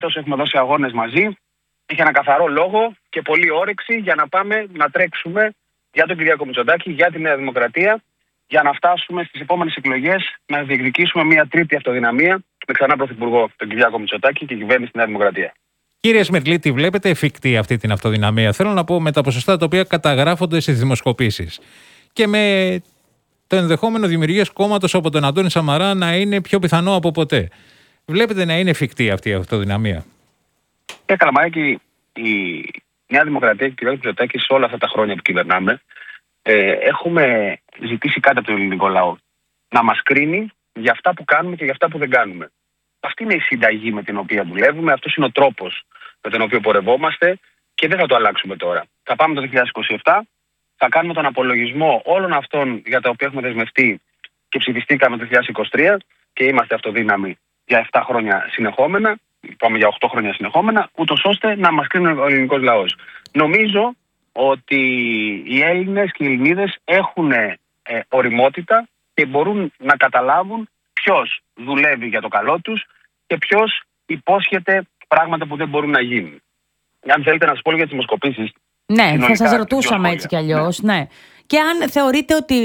έχουμε δώσει αγώνες μαζί. Είχε ένα καθαρό λόγο και πολλή όρεξη για να πάμε να τρέξουμε για τον Κυριάκο Μητσοτάκη, για τη Νέα Δημοκρατία, για να φτάσουμε στις επόμενες εκλογές να διεκδικήσουμε μια τρίτη αυτοδυναμία με ξανά πρωθυπουργό τον Κυριάκο Μητσοτάκη και κυβέρνηση στη Νέα Δημοκρατία. Κύριε Σμερλή, τη βλέπετε εφικτή αυτή την αυτοδυναμία? Θέλω να πω με τα ποσοστά τα οποία καταγράφονται στις δημοσκοπήσεις και με το ενδεχόμενο δημιουργίας κόμματος από τον Αντώνη Σαμαρά να είναι πιο πιθανό από ποτέ. Βλέπετε να είναι εφικτή αυτή η αυτοδυναμία? Καλαμαράκη, η Νέα Δημοκρατία και η κυβέρνηση Μητσοτάκη σε όλα αυτά τα χρόνια που κυβερνάμε, έχουμε ζητήσει κάτι από τον ελληνικό λαό. Να μας κρίνει για αυτά που κάνουμε και για αυτά που δεν κάνουμε. Αυτή είναι η συνταγή με την οποία δουλεύουμε, αυτός είναι ο τρόπος με τον οποίο πορευόμαστε και δεν θα το αλλάξουμε τώρα. Θα πάμε το 2027, θα κάνουμε τον απολογισμό όλων αυτών για τα οποία έχουμε δεσμευτεί και ψηφιστήκαμε το 2023 και είμαστε αυτοδύναμοι για 7 χρόνια συνεχόμενα, πάμε για 8 χρόνια συνεχόμενα, ούτως ώστε να μας κρίνει ο ελληνικός λαός. Νομίζω ότι οι Έλληνες και οι Ελληνίδες έχουν οριμότητα και μπορούν να καταλάβουν ποιος δουλεύει για το καλό τους και ποιος υπόσχεται πράγματα που δεν μπορούν να γίνουν. Αν θέλετε να σας πω για τις δημοσκοπήσεις. Ναι, θα σας ρωτούσαμε έτσι κι αλλιώς. Ναι. Και αν θεωρείτε ότι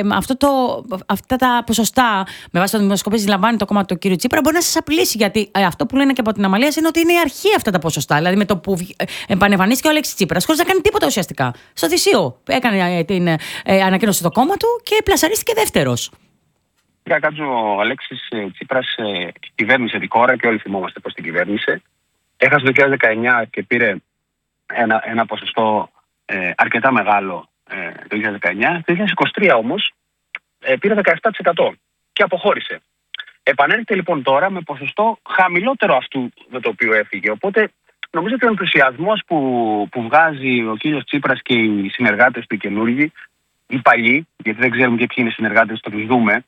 αυτά τα ποσοστά με βάση το δημοσκοπήσεις λαμβάνει το κόμμα του κ. Τσίπρα, μπορεί να σας απειλήσει. Γιατί αυτό που λένε και από την Αμαλία είναι ότι είναι η αρχή αυτά τα ποσοστά. Δηλαδή με το που επανεμφανίστηκε ο Αλέξης Τσίπρας, χωρίς να κάνει τίποτα ουσιαστικά. Στο Θησίο έκανε την ανακοίνωση στο κόμμα του και πλασαρίστηκε δεύτερος. Κάτσε ο Αλέξης Τσίπρας κυβέρνησε τη χώρα και όλοι θυμόμαστε πώς την κυβέρνησε. Έχασε το 2019 και πήρε ένα ποσοστό αρκετά μεγάλο το 2019. Το 2023 όμως πήρε 17% και αποχώρησε. Επανέρχεται λοιπόν τώρα με ποσοστό χαμηλότερο αυτού με το οποίο έφυγε. Οπότε νομίζω ότι ο ενθουσιασμός που βγάζει ο κύριος Τσίπρας και οι συνεργάτες του οι καινούργοι, οι παλιοί, γιατί δεν ξέρουμε και ποιοι είναι οι συνεργάτες, θα τους δούμε,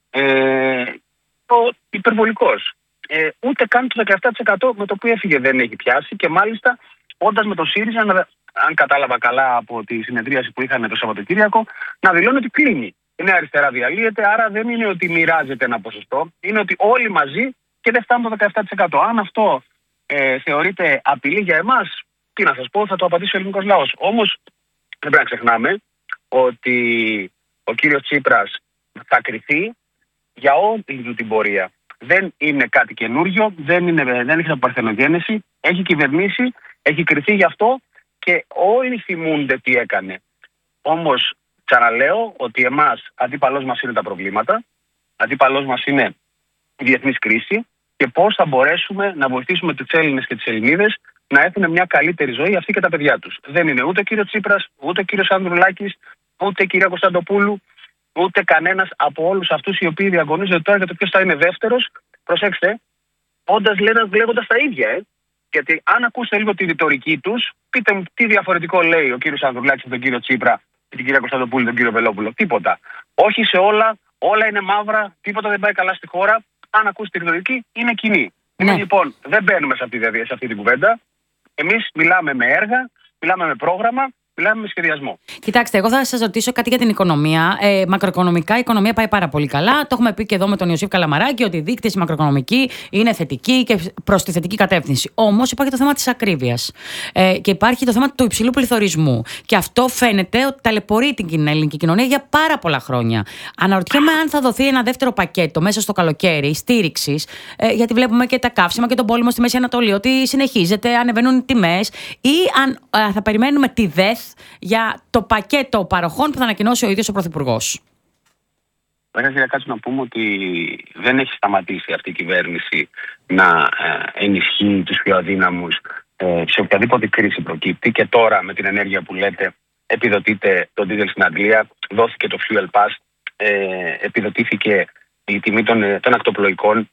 υπερβολικός. Ούτε καν το 17% με το οποίο έφυγε δεν έχει πιάσει και μάλιστα όντας με το ΣΥΡΙΖΑ, αν κατάλαβα καλά από τη συνεδρίαση που είχαμε το Σαββατοκύριακο, να δηλώνει ότι κλείνει. Η Νέα Αριστερά διαλύεται, άρα δεν είναι ότι μοιράζεται ένα ποσοστό, είναι ότι όλοι μαζί και δεν φτάνουν το 17%. Αν αυτό θεωρείται απειλή για εμάς, τι να σας πω, θα το απαντήσει ο ελληνικός λαός. Όμως δεν πρέπει να ξεχνάμε ότι ο κύριος Τσίπρας θα κριθεί για όλη του την πορεία. Δεν είναι κάτι καινούριο, δεν έχει από παρθενογένεση, έχει κυβερνήσει, έχει κριθεί γι' αυτό και όλοι θυμούνται τι έκανε. Όμως ξαναλέω ότι εμάς αντίπαλός μας είναι τα προβλήματα, αντίπαλός μας είναι η διεθνής κρίση και πώς θα μπορέσουμε να βοηθήσουμε τους Έλληνες και τις Ελληνίδες να έχουν μια καλύτερη ζωή αυτοί και τα παιδιά τους. Δεν είναι ούτε ο κύριος Τσίπρας, ούτε ο κύριος Ανδρουλάκης, ούτε η κυρία Κωνσταντοπούλου, ούτε κανένας από όλους αυτούς οι οποίοι διαγωνίζονται τώρα για το ποιος θα είναι δεύτερος. Προσέξτε, λέγοντας τα ίδια. Γιατί αν ακούσετε λίγο τη ρητορική τους, πείτε μου τι διαφορετικό λέει ο κύριος Ανδρουλάκης με τον κύριο Τσίπρα και την κυρία Κωνσταντοπούλου και τον κύριο Βελόπουλο. Τίποτα. Όχι σε όλα είναι μαύρα, τίποτα δεν πάει καλά στη χώρα. Αν ακούσετε τη ρητορική, είναι κοινή. Ναι. Λοιπόν, δεν μπαίνουμε σε αυτή την κουβέντα. Εμείς μιλάμε με έργα, μιλάμε με πρόγραμμα, μιλάμε με σχεδιασμό. Κοιτάξτε, εγώ θα σας ρωτήσω κάτι για την οικονομία. Μακροοικονομικά η οικονομία πάει πάρα πολύ καλά. Το έχουμε πει και εδώ με τον Ιωσήφ Καλαμαράκη ότι η δείκτες μακροοικονομικοί είναι θετικοί και προς τη θετική κατεύθυνση. Όμως υπάρχει το θέμα της ακρίβειας. Και υπάρχει το θέμα του υψηλού πληθωρισμού. Και αυτό φαίνεται ότι ταλαιπωρεί την ελληνική κοινωνία για πάρα πολλά χρόνια. Αναρωτιέμαι αν θα δοθεί ένα δεύτερο πακέτο μέσα στο καλοκαίρι στήριξης, γιατί βλέπουμε και τα καύσιμα και τον πόλεμο στη Μέση Ανατολή, ότι συνεχίζεται, ανεβαίνουν οι τιμές, ή αν θα περιμένουμε τη ΔΕΘ για το πακέτο παροχών που θα ανακοινώσει ο ίδιος ο Πρωθυπουργός. Πρέπει να πούμε ότι δεν έχει σταματήσει αυτή η κυβέρνηση να ενισχύει τους πιο αδύναμους σε οποιαδήποτε κρίση προκύπτει. Και τώρα με την ενέργεια που λέτε επιδοτείται το δίζελ στην Αγγλία, δόθηκε το fuel pass, επιδοτήθηκε η τιμή των ακτοπλοϊκών,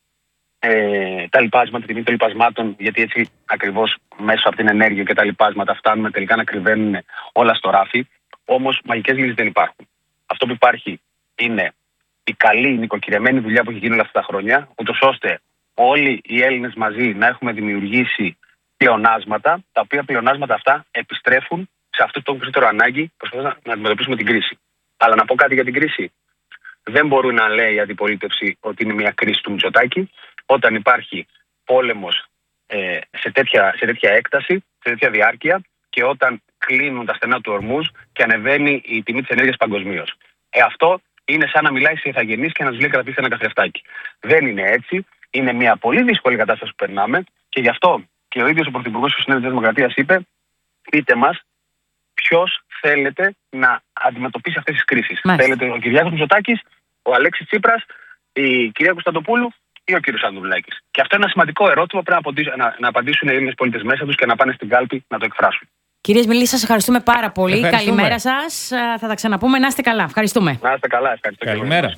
τα λοιπάσματα, τη τιμή των λοιπασμάτων, γιατί έτσι ακριβώς μέσα από την ενέργεια και τα λοιπάσματα φτάνουμε τελικά να κρυβαίνουν όλα στο ράφι. Όμως μαγικές λύσεις δεν υπάρχουν. Αυτό που υπάρχει είναι η καλή νοικοκυριεμένη δουλειά που έχει γίνει όλα αυτά τα χρόνια, ούτως ώστε όλοι οι Έλληνες μαζί να έχουμε δημιουργήσει πλεονάσματα, τα οποία πλεονάσματα αυτά επιστρέφουν σε αυτό το περισσότερο ανάγκη, προσπαθώντας να αντιμετωπίσουμε την κρίση. Αλλά να πω κάτι για την κρίση. Δεν μπορεί να λέει η αντιπολίτευση ότι είναι μια κρίση του Μητσοτάκη, όταν υπάρχει πόλεμος σε τέτοια έκταση, σε τέτοια διάρκεια και όταν κλείνουν τα στενά του ορμούς και ανεβαίνει η τιμή της ενέργειας παγκοσμίως. Αυτό είναι σαν να μιλάει σε ηθαγενείς και να τους λέει κρατήστε ένα καθρεφτάκι. Δεν είναι έτσι. Είναι μια πολύ δύσκολη κατάσταση που περνάμε και γι' αυτό και ο ίδιος ο Πρωθυπουργός της Νέας Δημοκρατίας είπε: πείτε μας ποιος θέλετε να αντιμετωπίσει αυτές τις κρίσεις. Θέλετε ο Κυριάκος Μητσοτάκης, ο Αλέξης Τσίπρας, η κυρία Κωνσταντοπούλου ή ο κύριος Ανδρουλάκης? Και αυτό είναι ένα σημαντικό ερώτημα που πρέπει να απαντήσουν οι Έλληνες πολίτες μέσα τους και να πάνε στην κάλπη να το εκφράσουν. Κύριε Σμυρλή, σας ευχαριστούμε πάρα πολύ. Καλημέρα σας. Θα τα ξαναπούμε. Να είστε καλά. Ευχαριστούμε. Να είστε καλά. Ευχαριστώ. Καλημέρα.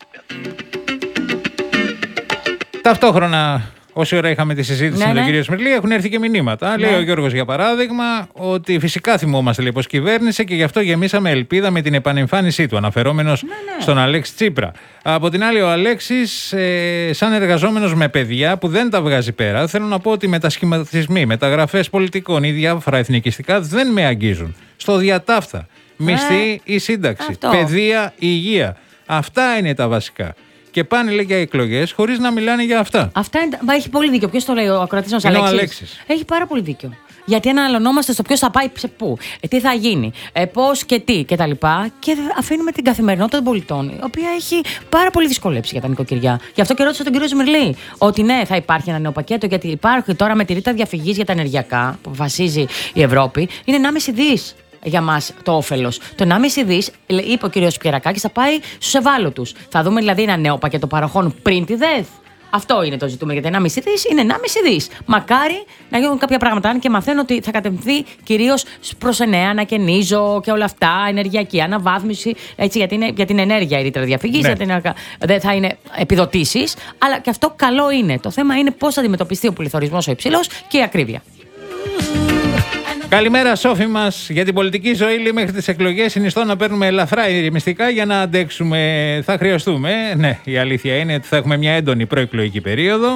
Ταυτόχρονα, όση ώρα είχαμε τη συζήτηση με τον κύριο Σμυρλή, έχουν έρθει και μηνύματα. Λέει ο Γιώργος, για παράδειγμα, ότι φυσικά θυμόμαστε λέει, πως κυβέρνησε και γι' αυτό γεμίσαμε ελπίδα με την επανεμφάνισή του, αναφερόμενος στον Αλέξη Τσίπρα. Από την άλλη, ο Αλέξης, σαν εργαζόμενος με παιδιά που δεν τα βγάζει πέρα, θέλω να πω ότι μετασχηματισμοί, μεταγραφές πολιτικών ή διάφορα εθνικιστικά δεν με αγγίζουν. Στο διατάφτα. Μισθή ή σύνταξη. Παιδεία, υγεία. Αυτά είναι τα βασικά. Και πάνε λέει για εκλογές χωρίς να μιλάνε για αυτά. Αυτά είναι, έχει πολύ δίκιο. Ποιος το λέει, ο ακροατής μας Αλέξης? Έχει πάρα πολύ δίκιο. Γιατί αναλωνόμαστε στο ποιος θα πάει σε πού, τι θα γίνει, πώς και τι κτλ. Και αφήνουμε την καθημερινότητα των πολιτών, η οποία έχει πάρα πολύ δυσκολέψει για τα νοικοκυριά. Γι' αυτό και ρώτησα τον κύριο Σμυρλή ότι ναι, θα υπάρχει ένα νέο πακέτο, γιατί υπάρχει τώρα με τη ρήτρα διαφυγής για τα ενεργειακά που αποφασίζει η Ευρώπη, είναι 1,5 δις. Για μας το όφελος. Το 1,5 δις, είπε ο κύριος Πιερακάκης, θα πάει στους ευάλωτους. Θα δούμε δηλαδή ένα νέο πακέτο παροχών πριν τη ΔΕΘ. Αυτό είναι το ζητούμενο. Γιατί 1,5 δις είναι 1,5 δις. Μακάρι να γίνουν κάποια πράγματα. Αν και μαθαίνω ότι θα κατευθυνθεί κυρίως προς εννέα, ανακαινίζω και όλα αυτά. Ενεργειακή αναβάθμιση. Έτσι, για την ενέργεια η ρήτρα διαφυγής. Δεν θα είναι επιδοτήσεις. Αλλά και αυτό καλό είναι. Το θέμα είναι πώς θα αντιμετωπιστεί ο πληθωρισμός ο υψηλός και η ακρίβεια. Καλημέρα, Σόφη μας. Για την πολιτική ζωή, λέει, μέχρι τις εκλογές συνιστώ να παίρνουμε ελαφρά ηρεμιστικά για να αντέξουμε. Θα χρειαστούμε. Ναι, η αλήθεια είναι ότι θα έχουμε μια έντονη προεκλογική περίοδο.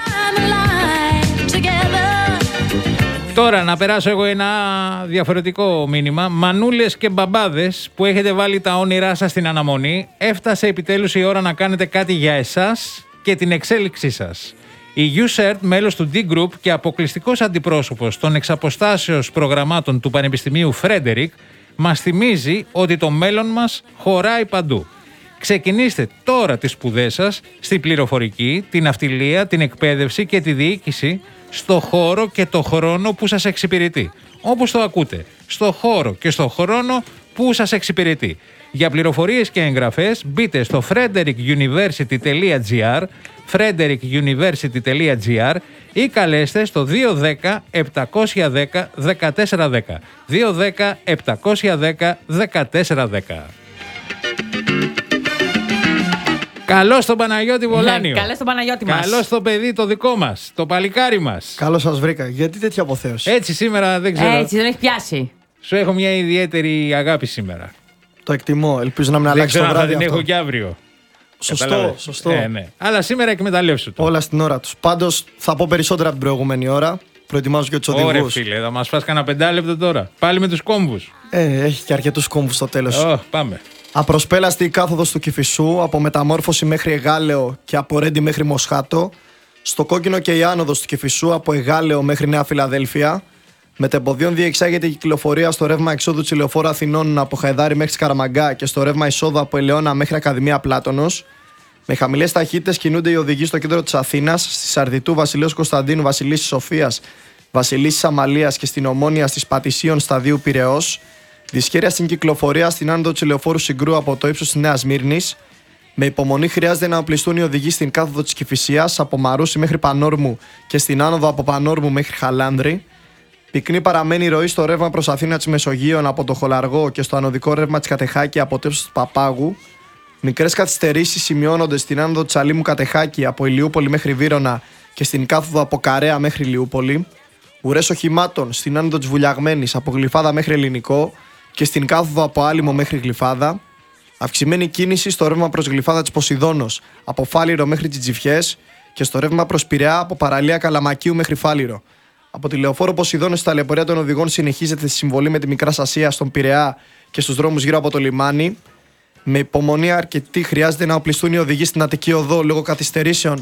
Τώρα να περάσω εγώ ένα διαφορετικό μήνυμα. Μανούλες και μπαμπάδες που έχετε βάλει τα όνειρά σας στην αναμονή, έφτασε επιτέλους η ώρα να κάνετε κάτι για εσάς και την εξέλιξή σας. Η USERT, μέλος του D-Group και αποκλειστικός αντιπρόσωπος των εξαποστάσεως προγραμμάτων του Πανεπιστημίου Φρέντερικ, μας θυμίζει ότι το μέλλον μας χωράει παντού. Ξεκινήστε τώρα τις σπουδές σας στη πληροφορική, την ναυτιλία, την εκπαίδευση και τη διοίκηση στο χώρο και το χρόνο που σας εξυπηρετεί. Όπως το ακούτε, στο χώρο και στο χρόνο που σας εξυπηρετεί. Για πληροφορίες και εγγραφές μπείτε στο frederickuniversity.gr frederickuniversity.gr ή καλέστε στο 210 710 1410. 210 710 1410. Καλώς τον Παναγιώτη Βολάνιο. Καλώς τον Παναγιώτη μας. Καλώς το παιδί το δικό μας, το παλικάρι μας. Καλώς σας βρήκα. Γιατί τέτοια αποθέωση? Έτσι σήμερα δεν ξέρω. Έτσι δεν έχει πιάσει. Σου έχω μια ιδιαίτερη αγάπη σήμερα. Το εκτιμώ. Ελπίζω να μην αλλάξει το βράδυ. Δεν ξέρω αν θα την αυτό. έχω κι αύριο. Σωστό. Ναι. Αλλά σήμερα εκμεταλλεύσου το. Όλα στην ώρα τους. Πάντως θα πω περισσότερα από την προηγούμενη ώρα. Προετοιμάζω και τους οδηγούς. Ωραία, φίλε, θα μας φας κανένα 5 λεπτό τώρα. Πάλι με τους κόμβους. Έχει και αρκετούς κόμβους στο τέλος. Πάμε. Απροσπέλαστη η κάθοδος του Κηφισού, από Μεταμόρφωση μέχρι Εγάλεο και από Ρέντι μέχρι Μοσχάτο. Στο κόκκινο και η άνοδος του Κηφισού, από Εγάλεο μέχρι Νέα Φιλαδέλφια. Μετεμποδίων διεξάγεται η κυκλοφορία στο ρεύμα εξόδου της Ηλεοφόρου Αθηνών από Χαϊδάρι μέχρι Σκαραμαγκά και στο ρεύμα εισόδου από Ελαιώνα μέχρι Ακαδημία Πλάτωνος. Με χαμηλές ταχύτητες κινούνται οι οδηγοί στο κέντρο της Αθήνας, στη Σαρδιτού, Βασιλέως Κωνσταντίνου, Βασιλίσσης Σοφίας, Βασιλίσσης Αμαλίας και στην Ομόνια στις Πατησίων Σταδίου Πειραιώς. Δυσχέρεια στην κυκλοφορία στην άνοδο της Ηλεοφόρου Συγκρού από το ύψος της Νέας Μύρνης. Με υπομονή χρειάζεται να οπλιστούν οι οδηγοί στην κάθοδο της Κηφισίας από Μαρούσι μέχρι Πανόρμου και στην άνοδο από Πανόρμου μέχρι Χαλάνδρη. Πυκνή παραμένει η ροή στο ρεύμα προς Αθήνα της Μεσογείων από το Χολαργό και στο ανωδικό ρεύμα της Κατεχάκη από το ύψος του Παπάγου. Μικρές καθυστερήσεις σημειώνονται στην άνοδο της Αλήμου Κατεχάκη από Ηλιούπολη μέχρι Βύρωνα και στην κάθοδο από Καρέα μέχρι Ηλιούπολη. Ουρές οχημάτων στην άνοδο της Βουλιαγμένης από Γλυφάδα μέχρι Ελληνικό και στην κάθοδο από Άλυμο μέχρι Γλυφάδα. Αυξημένη κίνηση στο ρεύμα προς Γλυφάδα της Ποσειδώνος από Φάληρο μέχρι Τσιτζιφιές και στο ρεύμα προς Πειραιά από Παραλία Καλαμακίου μέχρι Φάληρο. Από τη Λεωφόρο Ποσειδώνος η ταλαιπωρία των οδηγών συνεχίζεται στη συμβολή με τη Μικρά Ασία στον Πειραιά και στους δρόμους γύρω από το λιμάνι. Με υπομονή αρκετή χρειάζεται να οπλιστούν οι οδηγοί στην Αττική Οδό λόγω καθυστερήσεων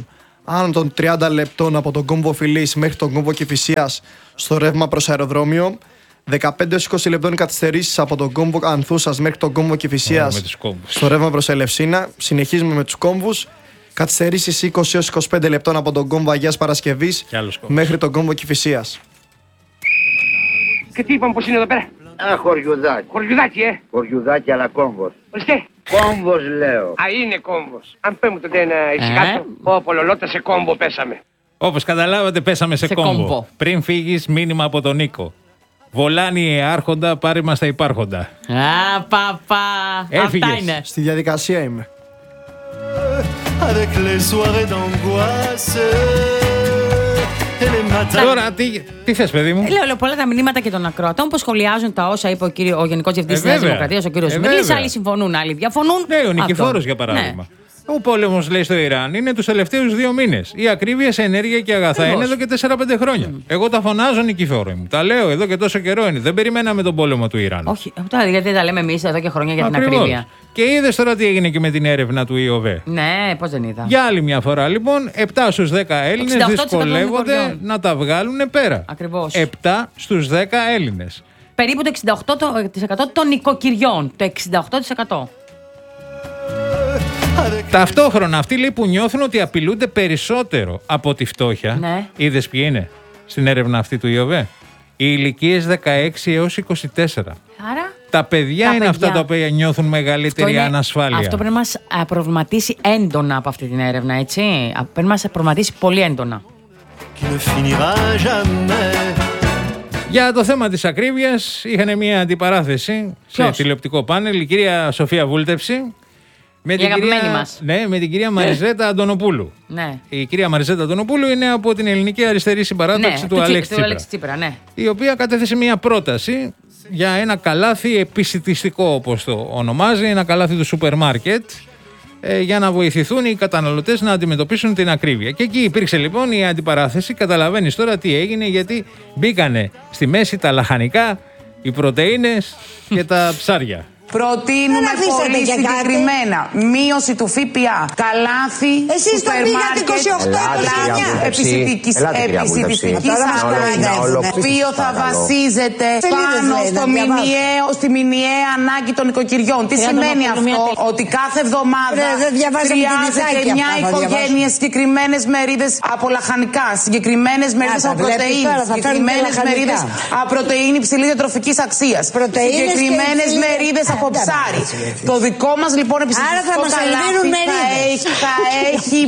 άνω των 30 λεπτών από τον κόμβο Φιλής μέχρι τον κόμβο Κηφισίας στο ρεύμα προς αεροδρόμιο. 15-20 λεπτών καθυστερήσεις από τον κόμβο Ανθούσας μέχρι τον κόμβο Κηφισίας στο ρεύμα προς Ελευσίνα. Συνεχίζουμε με τους κόμβους. Καθυστερήσεις 20-25 λεπτών από τον κόμβο Αγίας Παρασκευής μέχρι τον κόμβο Κηφισίας. Και τι είπαμε πως είναι εδώ πέρα? Χωριουδάκι. Χωριουδάκι, Χωριουδάκι, αλλά κόμβος. Ορίστε. Κόμβος, λέω. Είναι κόμβος. Αν πέμουν τότε ένα ησυχάσιο. Πω, λολότα σε κόμβο πέσαμε. Όπως καταλάβατε, πέσαμε σε κόμβο. Πριν φύγεις, μήνυμα από τον Νίκο. Βολάνι άρχοντα, πάρε μας τα υπάρχοντα. Α, παπά. Έφυγες. Αυτά είναι. Στη διαδικασία είμαι. Τώρα, τι θες, παιδί μου? Λέω πολλά τα μηνύματα και των ακροατών που σχολιάζουν τα όσα είπε ο Γενικός Διευθυντής της Νέας Δημοκρατίας, ο κύριος Μίλης. Άλλοι συμφωνούν, άλλοι διαφωνούν. Ναι, ο Νικηφόρος για παράδειγμα. Ο πόλεμος, λέει, στο Ιράν είναι τους τελευταίους 2 μήνες. Η ακρίβεια σε ενέργεια και αγαθά είναι εδώ και 4-5 χρόνια. Εγώ τα φωνάζω, Νικηφόρο μου. Τα λέω εδώ και τόσο καιρό είναι. Δεν περιμέναμε τον πόλεμο του Ιράν. Όχι, γιατί δεν τα λέμε εμείς εδώ και χρόνια για την ακρίβεια. Και είδες τώρα τι έγινε και με την έρευνα του ΙΟΒ. Ναι, πώς δεν είδα. Για άλλη μια φορά, λοιπόν, 7 στους 10 Έλληνες δυσκολεύονται να τα βγάλουν πέρα. Ακριβώς. 7 στους 10 Έλληνες. Περίπου το 68% των νοικοκυριών. Το 68%. Ταυτόχρονα αυτοί, λέει, που νιώθουν ότι απειλούνται περισσότερο από τη φτώχεια. Ναι. Είδες ποιοι είναι στην έρευνα αυτή του ΙΟΒ? Οι ηλικίες 16 έως 24. Άρα, τα παιδιά είναι αυτά τα οποία νιώθουν μεγαλύτερη ανασφάλεια. Αυτό πρέπει να μας προβληματίσει έντονα από αυτή την έρευνα, έτσι. Πρέπει να μας προβληματίσει πολύ έντονα. Για το θέμα της ακρίβειας είχαν μια αντιπαράθεση σε τηλεοπτικό πάνελ η κυρία Σοφία Βούλτεψη με την κυρία Μαριζέτα Αντωνοπούλου. Ναι. Η κυρία Μαριζέτα Αντωνοπούλου είναι από την Ελληνική Αριστερή Συμπαράταξη του Αλέξη Τσίπρα. Ναι. Η οποία κατέθεσε μια πρόταση για ένα καλάθι επισιτιστικό, όπως το ονομάζει, ένα καλάθι του σούπερ μάρκετ, για να βοηθηθούν οι καταναλωτές να αντιμετωπίσουν την ακρίβεια. Και εκεί υπήρξε λοιπόν η αντιπαράθεση. Καταλαβαίνεις τώρα τι έγινε, γιατί μπήκανε στη μέση τα λαχανικά, οι πρωτεΐνες και τα ψάρια. Προτείνουμε πολύ συγκεκριμένα μείωση του ΦΠΑ, καλάθι, σούπερ μάρκετ, επισιτιστικής ανάγκης, το οποίο θα βασίζεται πάνω στη μηνιαία ανάγκη των οικοκυριών. Τι σημαίνει αυτό? Ότι κάθε εβδομάδα χρειάζεται μια οικογένεια συγκεκριμένες μερίδες από λαχανικά, συγκεκριμένες μερίδες από πρωτεΐνη, συγκεκριμένες μερίδες από πρωτεΐνη υψηλής διατροφικής αξίας, συγκεκριμένες μερίδες από ψάρι. Το δικό μας λοιπόν επιστημονικό καλάθι θα έχει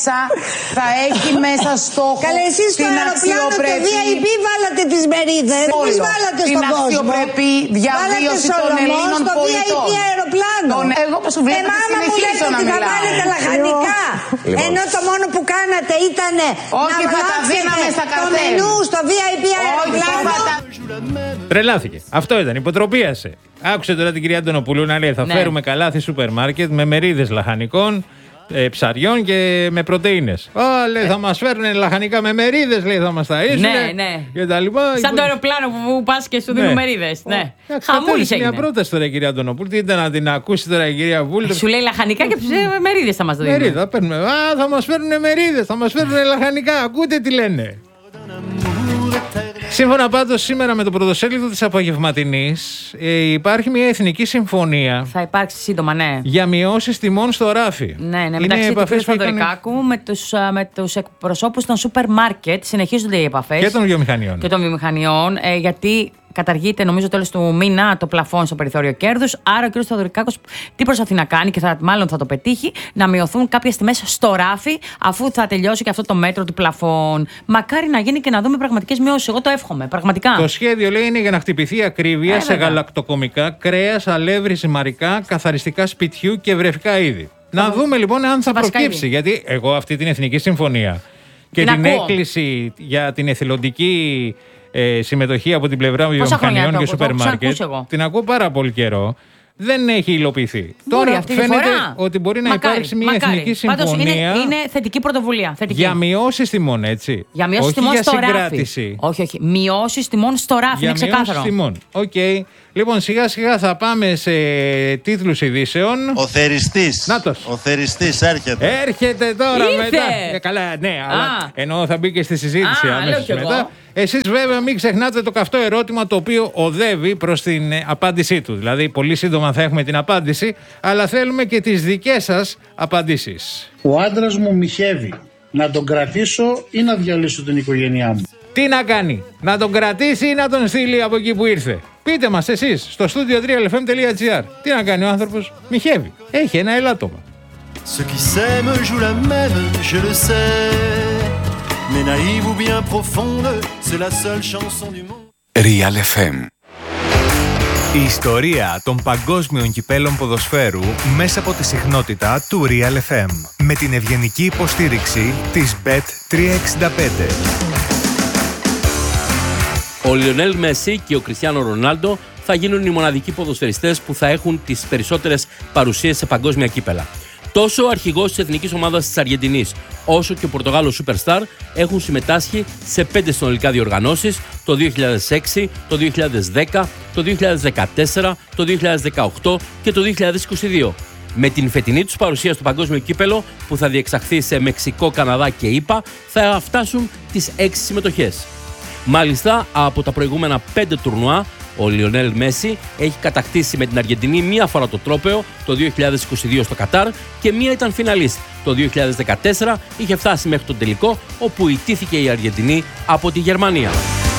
μέσα στόχο την αξιοπρεπή. Το VIP βάλατε τις μερίδες, εμείς βάλατε στον κόσμο. Την αξιοπρεπή διαβίωση των Ελλήνων πολιτών. Στο VIP αεροπλάνο. Εγώ που σου βλέπω συνεχίζω να μιλάω. Θα βάλετε λαχανικά. Ενώ το μόνο που κάνατε ήταν να αλλάξετε το μενού στο VIP αεροπλάνο. Τρελάθηκε. Αυτό ήταν, υποτροπίασε. Άκουσε τώρα την κυρία Αντωνοπούλου να λέει: θα φέρουμε καλάθι σούπερ μάρκετ με μερίδες λαχανικών, ψαριών και με πρωτεΐνες. Λέει, θα μας φέρουν λαχανικά με μερίδες, λέει, θα μας ταΐσουν. Ναι. Και τα λοιπά. Σαν το αεροπλάνο που πας και σου δίνουν μερίδες. Ναι. Χαμούλης έγινε. Μια πρόταση τώρα η κυρία Αντωνοπούλου. Τι ήταν να την ακούσει τώρα η κυρία Βούλτε. Σου λέει λαχανικά και μερίδες θα μας δίνουν. Μερίδα, παίρνουμε. Θα μας φέρουν μερίδες, θα μας φέρουν λαχανικά. Ακούτε τι λένε. Σύμφωνα πάντως σήμερα με το πρωτοσέλιδο της Απογευματινής, υπάρχει μια εθνική συμφωνία. Θα υπάρξει σύντομα, ναι. Για μειώσεις τιμών στο ράφι. Ναι, μεταξύ του κ. Θοδωρικάκου με τους εκπροσώπους των σούπερ μάρκετ συνεχίζονται οι επαφές. Και των βιομηχανιών. Γιατί καταργείται, νομίζω, τέλος του μήνα το πλαφόν στο περιθώριο κέρδους. Άρα ο κ. Θοδωρικάκος τι προσπαθεί να κάνει και μάλλον θα το πετύχει, να μειωθούν κάποιες τιμές στο ράφι, αφού θα τελειώσει και αυτό το μέτρο του πλαφόν. Μακάρι να γίνει και να δούμε πραγματικές μειώσεις. Εγώ το εύχομαι, πραγματικά. Το σχέδιο, λέει, είναι για να χτυπηθεί ακρίβεια σε γαλακτοκομικά, κρέας, αλεύρι, ζυμαρικά, καθαριστικά σπιτιού και βρεφικά είδη. Να δούμε λοιπόν αν θα προκύψει. Γιατί εγώ αυτή την εθνική συμφωνία και την έκκληση για την εθελοντική συμμετοχή από την πλευρά βιομηχανιών και σούπερ μάρκετ την ακούω πάρα πολύ καιρό. δεν έχει υλοποιηθεί. Μπορεί Τώρα αυτή φαίνεται φορά. ότι μπορεί να υπάρξει μια εθνική συμφωνία. Πάντως είναι θετική πρωτοβουλία. Θετική. Για μειώσεις τιμών, έτσι. Για μειώσεις όχι τιμών για στο συγκράτηση. ράφι. Όχι. Μειώσεις τιμών στο ράφι. Για Είναι ξεκάθαρο. μειώσεις τιμών. Οκ. Λοιπόν, σιγά σιγά θα πάμε σε τίτλους ειδήσεων. Ο θεριστής. Νάτος. Ο θεριστής έρχεται. Έρχεται τώρα Ήρθε. μετά. Καλά, ναι, αλλά ενώ θα μπει και στη συζήτηση αμέσως λέω κι μετά. εγώ. Εσείς βέβαια μην ξεχνάτε το καυτό ερώτημα το οποίο οδεύει προς την απάντησή του. Δηλαδή πολύ σύντομα θα έχουμε την απάντηση, αλλά θέλουμε και τις δικές σας απαντήσεις. Ο άντρας μου μοιχεύει. Να τον κρατήσω ή να διαλύσω την οικογένειά μου? Τι να κάνει, να τον κρατήσει ή να τον στείλει από εκεί που ήρθε? Πείτε μας εσείς στο studio3lfm.gr. Τι να κάνει ο άνθρωπος? Μοιχεύει. Έχει ένα ελάττωμα. Ceux qui s'aiment jouent la même, je le sais. Mais naïve ou bien profonde, c'est la seule chanson du monde. Real FM. Η ιστορία των παγκόσμιων κυπέλων ποδοσφαίρου μέσα από τη συχνότητα του Real FM. Με την ευγενική υποστήριξη της Bet365. Ο Λιονέλ Μέση και ο Κριστιάνο Ρονάλντο θα γίνουν οι μοναδικοί ποδοσφαιριστές που θα έχουν τις περισσότερες παρουσίες σε παγκόσμια κύπελα. Τόσο ο αρχηγός της εθνικής ομάδας της Αργεντινής, όσο και ο Πορτογάλος Superstar έχουν συμμετάσχει σε 5 συνολικά διοργανώσεις το 2006, το 2010, το 2014, το 2018 και το 2022. Με την φετινή τους παρουσία στο παγκόσμιο κύπελο που θα διεξαχθεί σε Μεξικό, Καναδά και ΗΠΑ θα φτάσουν τις 6 συμμετοχές. Μάλιστα, από τα προηγούμενα 5 τουρνουά, ο Λιονέλ Μέση έχει κατακτήσει με την Αργεντινή μία φορά το τρόπαιο το 2022 στο Κατάρ και μία ήταν φιναλίστ. Το 2014 είχε φτάσει μέχρι τον τελικό, όπου ιτήθηκε η Αργεντινή από τη Γερμανία.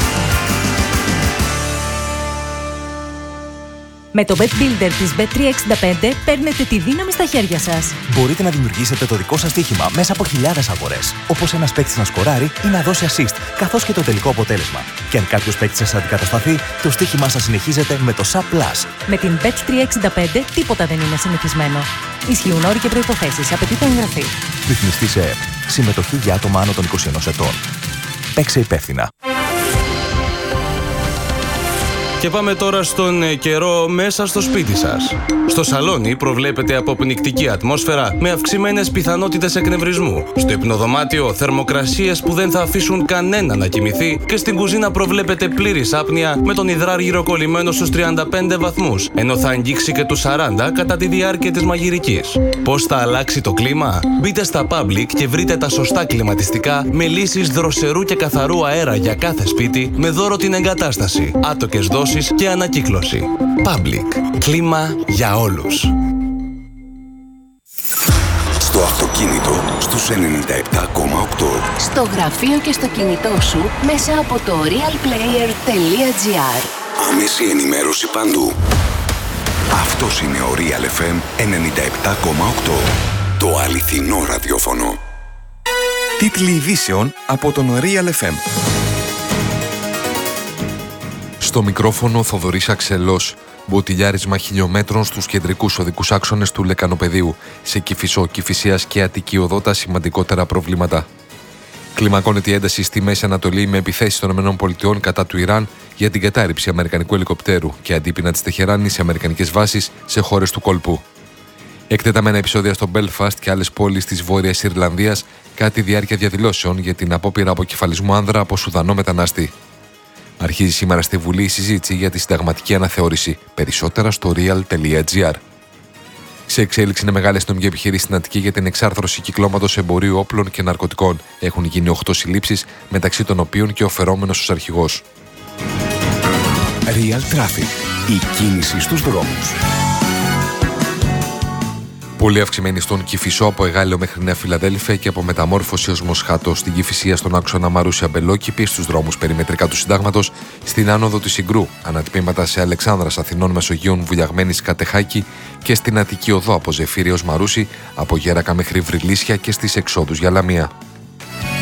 Με το Bet Builder της Bet365 παίρνετε τη δύναμη στα χέρια σας. Μπορείτε να δημιουργήσετε το δικό σας στοίχημα μέσα από χιλιάδες αγορές. Όπως ένας παίκτης να σκοράρει ή να δώσει assist, καθώς και το τελικό αποτέλεσμα. Και αν κάποιος παίκτης σας αντικατασταθεί, το στοίχημά σας συνεχίζεται με το SAP+. Με την Bet365 τίποτα δεν είναι συνηθισμένο. Ισχύουν όροι και προϋποθέσεις. Απαιτείται εγγραφή. Ρυθμιστή σε ΕΕΠ. Συμμετοχή για άτομα άνω των 21 ετών. Παίξε υπεύθυνα. Και πάμε τώρα στον καιρό μέσα στο σπίτι σας. Στο σαλόνι προβλέπεται αποπνικτική ατμόσφαιρα με αυξημένες πιθανότητες εκνευρισμού. Στο υπνοδωμάτιο θερμοκρασίες που δεν θα αφήσουν κανένα να κοιμηθεί και στην κουζίνα προβλέπεται πλήρης άπνοια με τον υδράργυρο κολλημένο στους 35 βαθμούς, ενώ θα αγγίξει και τους 40 κατά τη διάρκεια της μαγειρικής. Πώς θα αλλάξει το κλίμα? Μπείτε στα Public και βρείτε τα σωστά κλιματιστικά με λύσεις δροσερού και καθαρού αέρα για κάθε σπίτι με δώρο την εγκατάσταση, άτοκες δόσεις και ανακύκλωση. Public. Κλίμα για όλους. Στο αυτοκίνητο στους 97,8. Στο γραφείο και στο κινητό σου μέσα από το realplayer.gr. Άμεση ενημέρωση παντού. Αυτός είναι ο Real FM 97,8. Το αληθινό ραδιόφωνο. Τίτλοι ειδήσεων από τον Real FM. Στο μικρόφωνο Θοδωρής Αξελός. Μποτιλιάρισμα χιλιόμετρων στους κεντρικούς οδικούς άξονες του Λεκανοπεδίου. Σε Κηφισό, Κηφισίας και Αττική Οδό τα σημαντικότερα προβλήματα. Κλιμακώνεται η ένταση στη Μέση Ανατολή με επιθέσεις των ΗΠΑ κατά του Ιράν για την κατάρριψη αμερικανικού ελικοπτέρου και αντίπεινα της Τεχεράνης σε αμερικανικές βάσεις σε χώρες του κόλπου. Εκτεταμένα επεισόδια στο Μπέλφαστ και άλλες πόλεις της Βόρειας Ιρλανδίας κατά τη διάρκεια διαδηλώσεων για την απόπειρα αποκεφαλισμού άνδρα από Σουδανό μετανάστη. Αρχίζει σήμερα στη Βουλή η συζήτηση για τη συνταγματική αναθεώρηση. Περισσότερα στο real.gr. Σε εξέλιξη είναι μεγάλη αστυνομική επιχείρηση στην Αττική για την εξάρθρωση κυκλώματος εμπορίου όπλων και ναρκωτικών. Έχουν γίνει 8 συλλήψεις, μεταξύ των οποίων και ο φερόμενος ως αρχηγός. Real Traffic. Η κίνηση στους δρόμους. Πολύ αυξημένη στον Κηφισό από Εγάλεο μέχρι Νέα Φιλαδέλφια και από Μεταμόρφωση ως Μοσχάτο. Στην Κηφισία στον άξονα Μαρούσια Μπελόκηπη, στους δρόμους περιμετρικά του Συντάγματος, στην άνοδο της Συγκρού, ανατμήματα σε Αλεξάνδρας Αθηνών Μεσογείων Βουλιαγμένης Κατεχάκη και στην Αττική Οδό από Ζεφύρι ως Μαρούσι, από Γέρακα μέχρι Βρυλίσια και στις εξόδους για Λαμία.